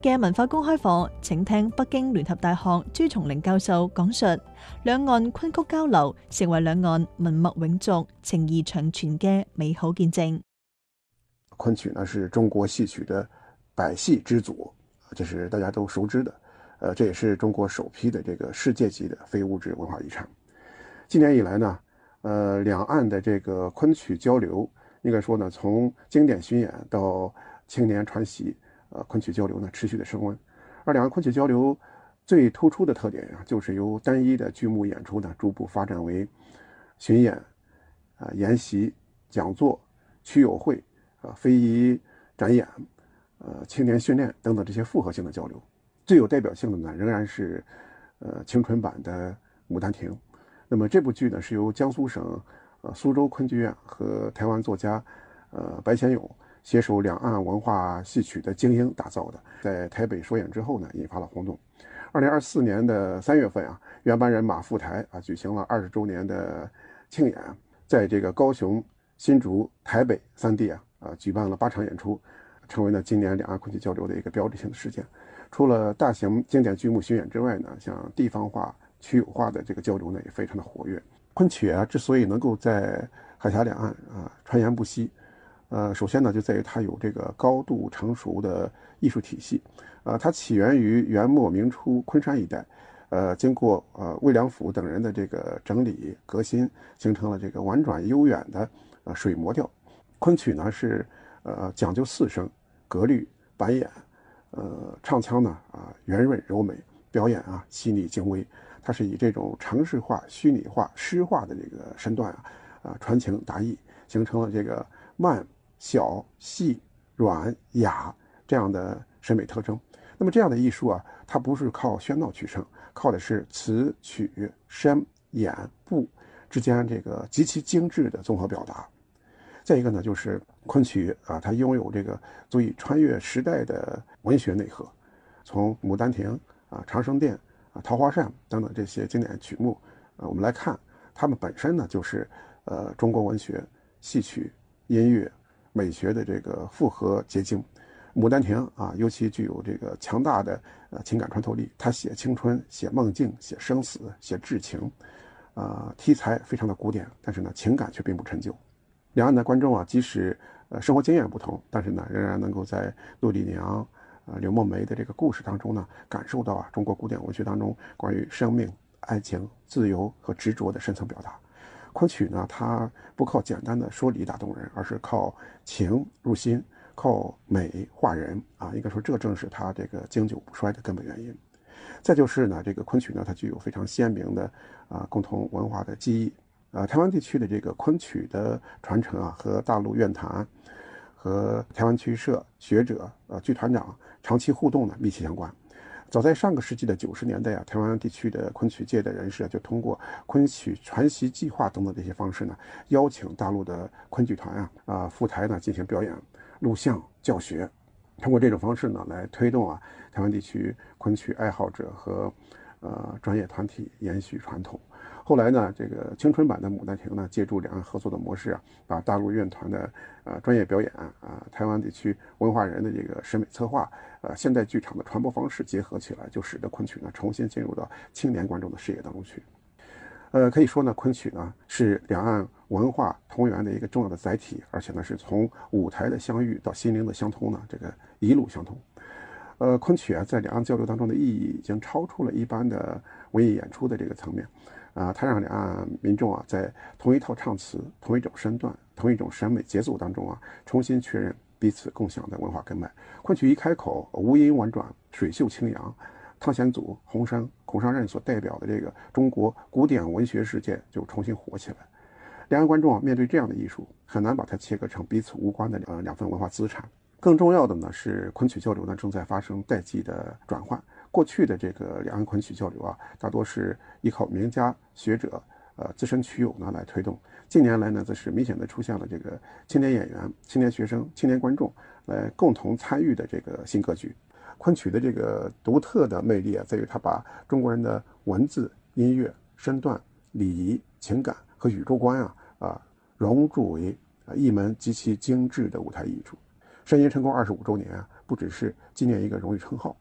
嘅文化公開課，請聽北京聯合大學朱松齡教授講述兩岸昆曲交流成為兩岸文脈永續、情誼長存嘅美好見證。 昆曲呢是中國戲曲的百戲之祖，这是大家都熟知的。这也是中国首批的这个世界级的非物质文化遗产。近年以来呢，两岸的这个昆曲交流，应该说呢，从经典巡演到青年传习，昆曲交流呢持续的升温。而两岸昆曲交流最突出的特点啊，就是由单一的剧目演出呢，逐步发展为巡演、研习、讲座、曲友会、非遗展演、青年训练等等这些复合性的交流。最有代表性的呢，仍然是青春版的《牡丹亭》。那么这部剧呢，是由江苏省苏州昆剧院和台湾作家白先勇携手两岸文化戏曲的精英打造的。在台北首演之后呢，引发了轰动。2024年的3月份啊，原班人马赴台举行了20周年的庆演，在这个高雄、新竹、台北3地举办了8场演出，成为了今年两岸昆曲交流的一个标志性的事件。除了大型经典剧目巡演之外呢，像地方化、曲友化的这个交流呢，也非常的活跃。昆曲之所以能够在海峡两岸传言不息，首先呢就在于它有这个高度成熟的艺术体系。它起源于元末明初昆山一带，经过魏良辅等人的这个整理革新，形成了这个婉转悠远的水磨调。昆曲呢是讲究4声、格律、板眼。唱腔呢圆润柔美，表演细腻精微。它是以这种程式化、虚拟化、诗化的这个身段传情达意，形成了这个慢、小、细、软、雅这样的审美特征。那么这样的艺术它不是靠喧闹取胜，靠的是词、曲、声、眼、步之间这个极其精致的综合表达。再一个呢，就是昆曲它拥有这个足以穿越时代的文学内核。从《牡丹亭》长生殿》桃花扇等等这些经典曲目我们来看，它们本身呢就是中国文学、戏曲、音乐、美学的这个复合结晶。《牡丹亭》尤其具有这个强大的情感穿透力，它写青春、写梦境、写生死、写至情，题材非常的古典，但是呢情感却并不陈旧。两岸的观众即使生活经验不同，但是呢仍然能够在陆丽娘、柳梦梅的这个故事当中呢，感受到中国古典文学当中关于生命、爱情、自由和执着的深层表达。昆曲呢，它不靠简单的说理打动人，而是靠情入心，靠美化人应该说这正是它这个经久不衰的根本原因。再就是呢，这个昆曲呢，它具有非常鲜明的共同文化的记忆。台湾地区的这个昆曲的传承和大陆乐坛和台湾曲艺社学者剧团长长期互动呢密切相关。早在上个世纪的90年代台湾地区的昆曲界的人士就通过昆曲传习计划等等这些方式呢，邀请大陆的昆剧团赴台呢进行表演、录像、教学。通过这种方式呢，来推动台湾地区昆曲爱好者和专业团体延续传统。后来呢，这个青春版的《牡丹亭》呢，借助两岸合作的模式把大陆乐团的专业表演台湾地区文化人的这个审美策划现代剧场的传播方式结合起来，就使得昆曲呢重新进入到青年观众的视野当中去。可以说呢，昆曲呢是两岸文化同源的一个重要的载体，而且呢是从舞台的相遇到心灵的相通呢，这个一路相通。昆曲在两岸交流当中的意义已经超出了一般的文艺演出的这个层面。它让两岸民众在同一套唱词、同一种身段、同一种审美节奏当中重新确认彼此共享的文化根脉。昆曲一开口，无音婉转，水秀清扬，汤显祖、洪升、孔尚任所代表的这个中国古典文学世界就重新活起来。两岸观众面对这样的艺术，很难把它切割成彼此无关的两份文化资产。更重要的呢是，昆曲交流呢正在发生代际的转换。过去的这个两岸昆曲交流大多是依靠名家学者资深曲友呢来推动。近年来呢，则是明显的出现了这个青年演员、青年学生、青年观众来共同参与的这个新格局。昆曲的这个独特的魅力在于它把中国人的文字、音乐、身段、礼仪、情感和宇宙观融入为一门极其精致的舞台艺术。申银成功25周年不只是纪念一个荣誉称号。